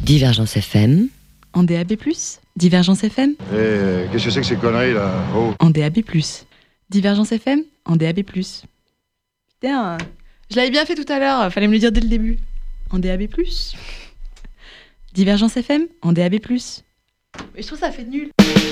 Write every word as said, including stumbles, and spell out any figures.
Divergence F M. En D A B plus, Divergence F M. Eh, euh, qu'est-ce que c'est que ces conneries là? Oh. En D A B plus, Divergence F M. En D A B plus. Putain, je l'avais bien fait tout à l'heure, fallait me le dire dès le début. En D A B plus, Divergence F M. En D A B plus. Mais je trouve ça fait nul.